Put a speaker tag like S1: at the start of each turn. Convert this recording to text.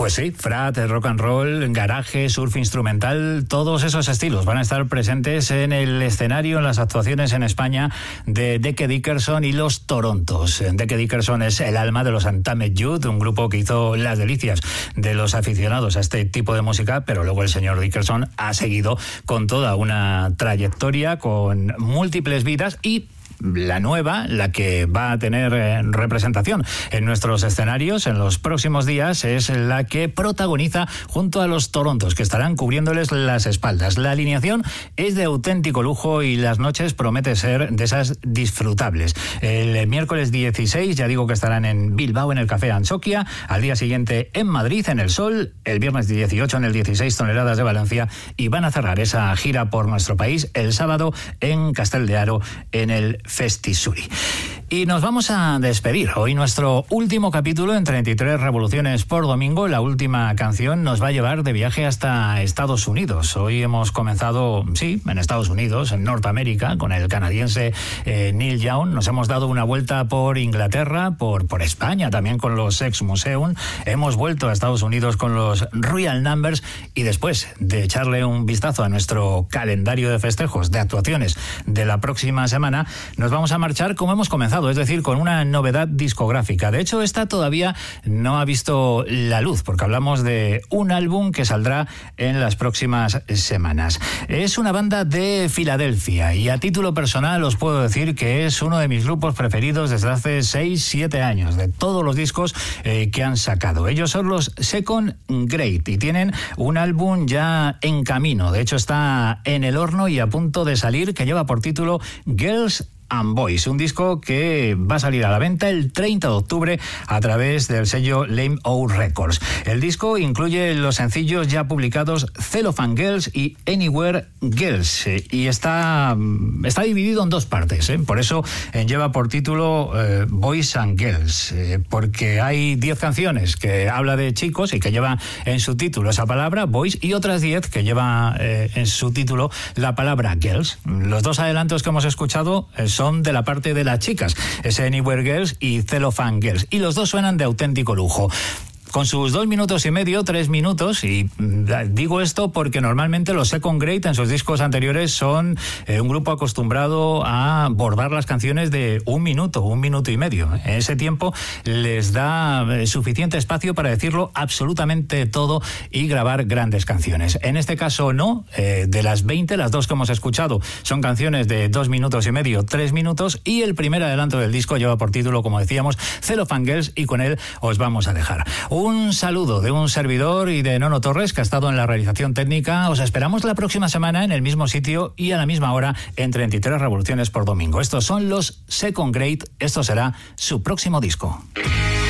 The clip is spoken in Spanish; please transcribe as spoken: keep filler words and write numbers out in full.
S1: Pues sí, frat, rock and roll, garaje, surf instrumental, todos esos estilos van a estar presentes en el escenario, en las actuaciones en España de Deke Dickerson y los Torontos. Deke Dickerson es el alma de los Untamed Youth, un grupo que hizo las delicias de los aficionados a este tipo de música, pero luego el señor Dickerson ha seguido con toda una trayectoria, con múltiples vidas, y la nueva, la que va a tener eh, representación en nuestros escenarios en los próximos días, es la que protagoniza junto a los Torontos, que estarán cubriéndoles las espaldas. La alineación es de auténtico lujo y las noches promete ser de esas disfrutables. El miércoles dieciséis, ya digo que estarán en Bilbao en el Café Anchoquia, al día siguiente en Madrid en el Sol, el viernes dieciocho en el dieciséis Toneladas de Valencia, y van a cerrar esa gira por nuestro país el sábado en Castel de Aro en el Festisuri. Y nos vamos a despedir. Hoy nuestro último capítulo en treinta y tres revoluciones por domingo. La última canción nos va a llevar de viaje hasta Estados Unidos. Hoy hemos comenzado, sí, en Estados Unidos, en Norteamérica, con el canadiense eh, Neil Young. Nos hemos dado una vuelta por Inglaterra, por, por España, también con los Sex Museum. Hemos vuelto a Estados Unidos con los Real Numbers, y después de echarle un vistazo a nuestro calendario de festejos, de actuaciones de la próxima semana, nos vamos a marchar como hemos comenzado, es decir, con una novedad discográfica. De hecho, esta todavía no ha visto la luz, porque hablamos de un álbum que saldrá en las próximas semanas. Es una banda de Filadelfia, y a título personal os puedo decir que es uno de mis grupos preferidos desde hace seis siete años, de todos los discos eh, que han sacado. Ellos son los Second Grade y tienen un álbum ya en camino. De hecho, está en el horno y a punto de salir, que lleva por título Girls and Boys, un disco que va a salir a la venta el treinta de octubre a través del sello Lame O Records. El disco incluye los sencillos ya publicados Cellophane Girls y Anywhere Girls, y está, está dividido en dos partes, ¿eh? Por eso eh, lleva por título eh, Boys and Girls, eh, porque hay diez canciones que habla de chicos y que lleva en su título esa palabra Boys, y otras diez que lleva eh, en su título la palabra Girls. Los dos adelantos que hemos escuchado eh, son son de la parte de las chicas, es Anywhere Girls y Cellophane Girls, y los dos suenan de auténtico lujo. Con sus dos minutos y medio, tres minutos, y digo esto porque normalmente los Second Grade en sus discos anteriores son eh, un grupo acostumbrado a bordar las canciones de un minuto, un minuto y medio. En ese tiempo les da eh, suficiente espacio para decirlo absolutamente todo y grabar grandes canciones. En este caso no, eh, de las veinte, las dos que hemos escuchado son canciones de dos minutos y medio, tres minutos, y el primer adelanto del disco lleva por título, como decíamos, Cellophane Girls, y con él os vamos a dejar. Un saludo de un servidor y de Nono Torres, que ha estado en la realización técnica. Os esperamos la próxima semana en el mismo sitio y a la misma hora en treinta y tres revoluciones por domingo. Estos son los Second Grade. Esto será su próximo disco.